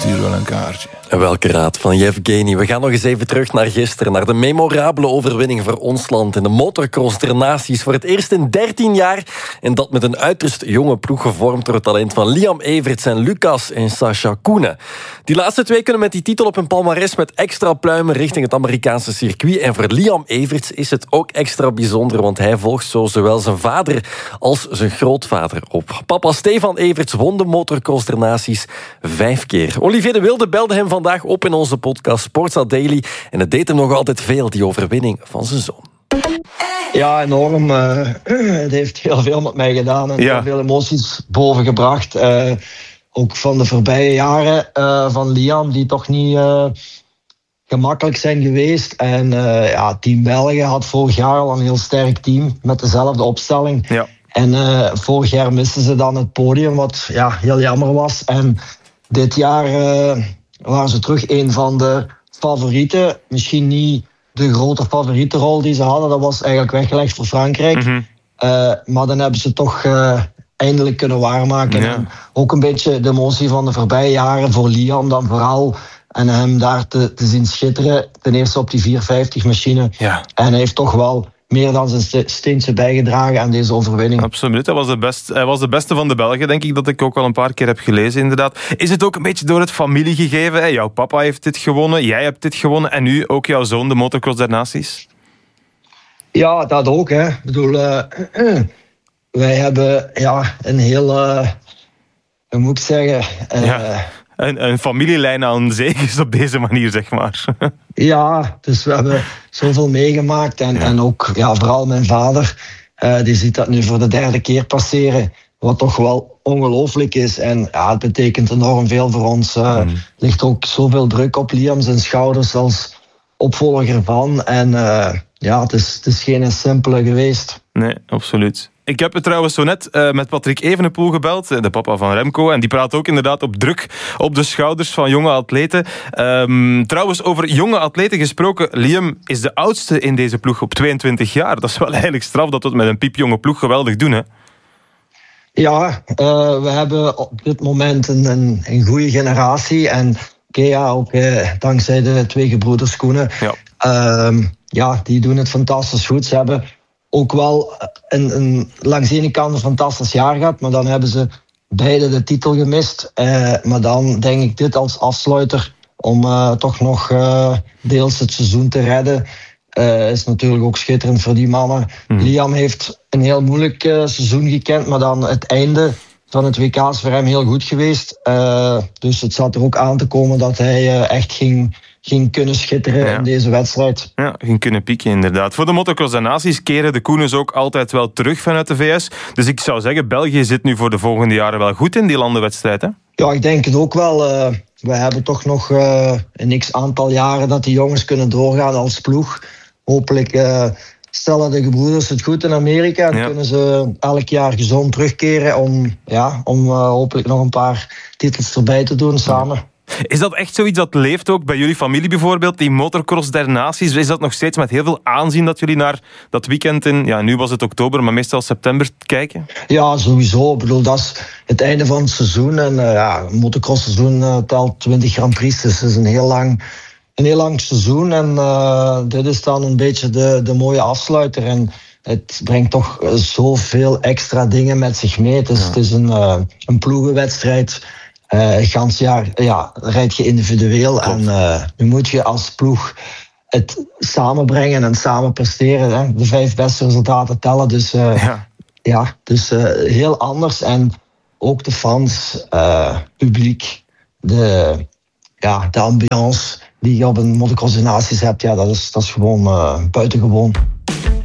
stuur wel een kaartje. Welke raad van Yevgeny. We gaan nog eens even terug naar gisteren, naar de memorabele overwinning voor ons land in de motocross der naties. Voor het eerst in 13 jaar. En dat met een uiterst jonge ploeg gevormd door het talent van Liam Everts en Lucas en Sascha Koenen. Die laatste twee kunnen met die titel op hun palmares met extra pluimen richting het Amerikaanse circuit. En voor Liam Everts is het ook extra bijzonder, want hij volgt zo zowel zijn vader als zijn grootvader op. Papa Stefan Everts won de motocross der naties 5 keer. Olivier de Wilde belde hem vandaag op in onze podcast Sportza Daily. En het deed hem nog altijd veel, die overwinning van zijn zoon. Ja, enorm. Het heeft heel veel met mij gedaan en heel veel emoties bovengebracht. Ook van de voorbije jaren van Liam, die toch niet gemakkelijk zijn geweest. En Team België had vorig jaar al een heel sterk team met dezelfde opstelling. Ja. En vorig jaar misten ze dan het podium, wat heel jammer was. En dit jaar waren ze terug een van de favorieten. Misschien niet de grote favorietenrol die ze hadden. Dat was eigenlijk weggelegd voor Frankrijk. Mm-hmm. Maar dan hebben ze toch eindelijk kunnen waarmaken. Ja. En ook een beetje de emotie van de voorbije jaren voor Liam dan vooral. En hem daar te zien schitteren. Ten eerste op die 450-machine. Ja. En hij heeft toch wel meer dan zijn steentje bijgedragen aan deze overwinning. Absoluut, hij was de beste van de Belgen, denk ik, dat ik ook al een paar keer heb gelezen, inderdaad. Is het ook een beetje door het familiegegeven? Hè? Jouw papa heeft dit gewonnen, jij hebt dit gewonnen en nu ook jouw zoon, de motocross der naties? Ja, dat ook. Hè. Ik bedoel, wij hebben een heel... hoe moet ik zeggen... Een familielijn aan zegens op deze manier, zeg maar. Ja, dus we hebben zoveel meegemaakt. En ook vooral mijn vader, die ziet dat nu voor de 3e keer passeren. Wat toch wel ongelooflijk is. En het betekent enorm veel voor ons. Er ligt ook zoveel druk op Liam zijn schouders als opvolger van. En het is geen simpele geweest. Nee, absoluut. Ik heb het trouwens zo net met Patrick Evenepoel gebeld, de papa van Remco. En die praat ook inderdaad op druk op de schouders van jonge atleten. Trouwens, over jonge atleten gesproken. Liam is de oudste in deze ploeg op 22 jaar. Dat is wel eigenlijk straf dat we het met een piepjonge ploeg geweldig doen, hè? Ja, we hebben op dit moment een goede generatie. En ook dankzij de 2 gebroeders Koenen. Ja. Die doen het fantastisch goed. Ze hebben ook wel langs de ene kant een fantastisch jaar gehad, maar dan hebben ze beide de titel gemist. Maar dan denk ik dit als afsluiter om toch nog deels het seizoen te redden. Is natuurlijk ook schitterend voor die mannen. Liam heeft een heel moeilijk seizoen gekend, maar dan het einde van het WK is voor hem heel goed geweest. Dus het zat er ook aan te komen dat hij echt ging kunnen schitteren in deze wedstrijd. Ja, ging kunnen pieken inderdaad. Voor de motocross der naties keren de Koenens ook altijd wel terug vanuit de VS. Dus ik zou zeggen, België zit nu voor de volgende jaren wel goed in die landenwedstrijd, hè? Ja, ik denk het ook wel. We hebben toch nog een x-aantal jaren dat die jongens kunnen doorgaan als ploeg. Hopelijk stellen de gebroeders het goed in Amerika en kunnen ze elk jaar gezond terugkeren om hopelijk nog een paar titels erbij te doen samen. Is dat echt zoiets dat leeft ook bij jullie familie bijvoorbeeld, die motocross der naties? Is dat nog steeds met heel veel aanzien dat jullie naar dat weekend in, nu was het oktober, maar meestal september kijken? Ja, sowieso. Ik bedoel, dat is het einde van het seizoen. En een motocross seizoen telt 20 Grand Prix, dus het is een heel lang seizoen. En dit is dan een beetje de mooie afsluiter. En het brengt toch zoveel extra dingen met zich mee. Het is een ploegenwedstrijd. Het gans jaar rijd je individueel. En nu moet je als ploeg het samenbrengen en samen presteren. Hè. De 5 beste resultaten tellen. Dus dus heel anders. En ook de fans, publiek, de ambiance die je op een motocross der naties hebt, dat is gewoon buitengewoon.